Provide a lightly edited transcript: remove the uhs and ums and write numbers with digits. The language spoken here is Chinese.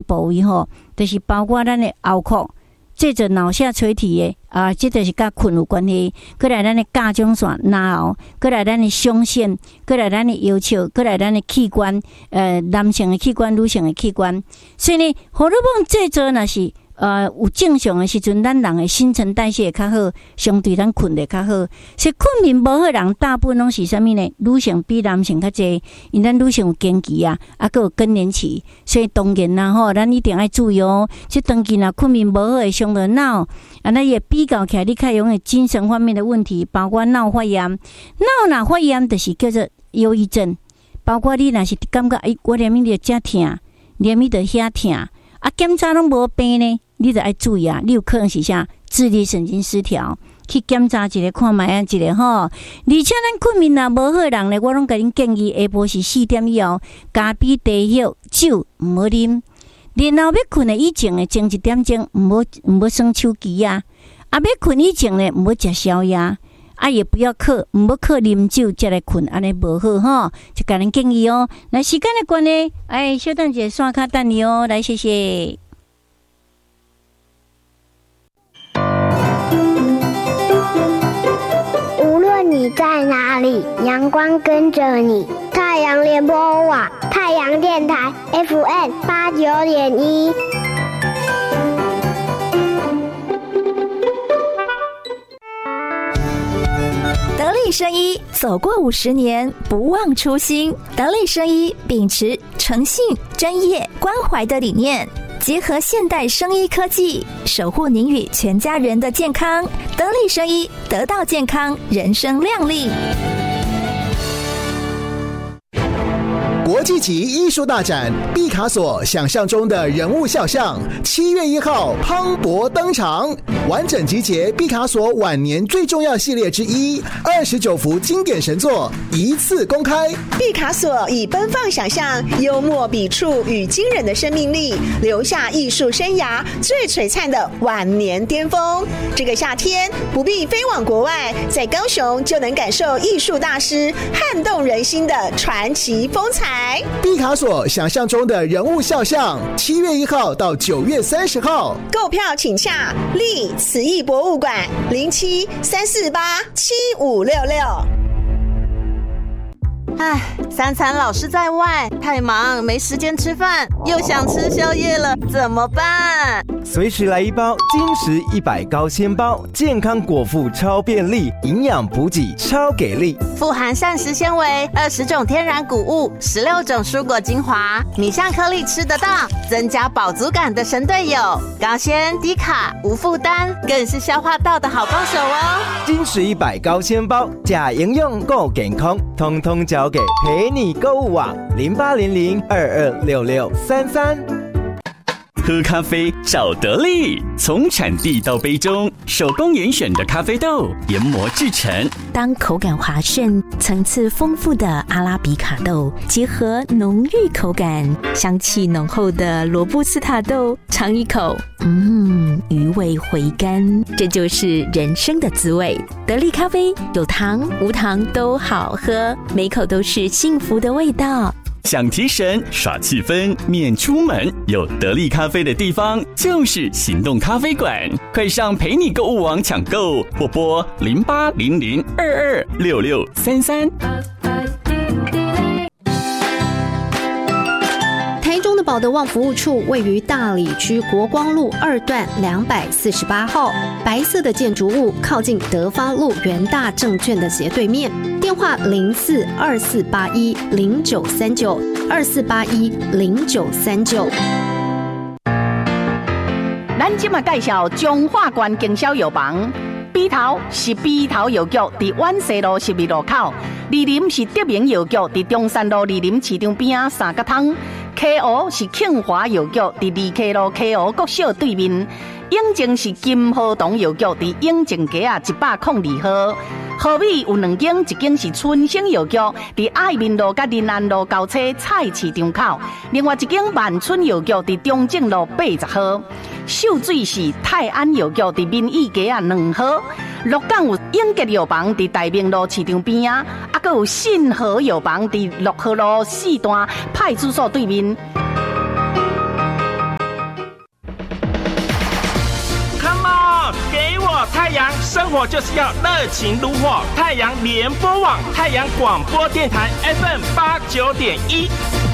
部位吼，就是包括咱的喉壳，这就脑下垂体的这就是甲困有关系。过来咱的甲状腺、脑后，过来咱的胸腺，过来咱的腰鞘，过来咱的器官，男性的器官、女性的器官。所以呢，荷尔蒙制造若是有正常的时阵，咱人的新陈代谢会较好，相对咱困得较好。所以困眠无好人，大部分拢是啥物呢？女性比男性较济，因咱女性有经期啊，还有更年期，所以当然啦吼，咱一定要注意哦。这长期若困眠无好，会伤到脑，那也比较起来，你较容易精神方面的问题，包括脑发炎。脑若发炎，就是叫做忧郁症。包括你若是感觉我连咪就遮痛，连咪就遐痛。检查拢无病呢，你就要注意啊！你有可能是啥自律神经失调，去检查一个看卖啊，一个吼。而且咱困眠若无好人咧，我拢甲恁建议下晡是4点以后，咖啡、茶叶、酒毋好啉。然后要困的以前的前1点钟，毋好耍手机啊！要困以前咧，毋好食宵夜。也不要唔好啉酒才来困，安尼无好吼，就甲人建议哦。来时间的关系，小等者刷卡等你哦，来谢谢。 无论你在哪里，阳光跟着你。太阳联播网，太阳电台 FM89.1。 得力生医走过50年，不忘初心。得力生医秉持诚信、专业、关怀的理念，结合现代生医科技，守护您与全家人的健康。得力生医，得到健康，人生亮丽。 国际级艺术大展毕卡索想象中的人物肖像，7月1号磅礴登场，完整集结毕卡索晚年最重要系列之一，29幅经典神作一次公开。 毕卡索以奔放想象、幽默笔触与惊人的生命力，留下艺术生涯最璀璨的晚年巅峰。这个夏天不必飞往国外，在高雄就能感受艺术大师撼动人心的传奇风采。 毕卡索想象中的人物肖像，7月1号到9月30号， 购票请洽立慈艺博物馆07-348-7566。 唉，3餐老是在外，太忙没时间吃饭，又想吃宵夜了，怎么办？ 随时来一包金石100高纤包，健康果腹超便利，营养补给超给力， 富含膳食纤维，20种天然谷物，16种蔬果精华，米香颗粒吃得到，增加饱足感的神队友，高纤低卡无负担，更是消化道的好帮手哦。 金石100高纤包，假营养够健康，通通交给陪你购物网0800226633。 喝咖啡找得力，从产地到杯中，手工严选的咖啡豆研磨制成。 当口感滑顺、层次丰富的阿拉比卡豆结合浓郁口感、香气浓厚的罗布斯塔豆，尝一口，余味回甘，这就是人生的滋味。得力咖啡有糖无糖都好喝，每口都是幸福的味道。 想提神耍气氛免出门，有得力咖啡的地方就是行动咖啡馆，快上陪你购物网抢购，或拨0800226633。 台中的保德旺服务处位于大里区国光路2段248号，白色的建筑物靠近德发路元大证券的斜对面，电话042481093924810939。 咱今嘛介绍中华关经销药房，笔头是笔头药局，伫湾西路12路口；二林是德明药局，伫中山路二林市场边啊3角汤。KO 是庆华药局，伫2K路 KO 国小对面。永靖是金和堂药局，伫永靖街啊102号。和美有2间，一间是春生药局，伫爱民路甲仁安路交叉菜市场口；另外一间万春药局伫中正路80号。秀水是泰安药局，伫民意街啊2号。鹿港有永吉药房，伫大明路市场边啊，还有信和药房，伫6号路4段派出所对面。 生活就是要热情如火。太阳联播网，太阳广播电台 FM 89.1。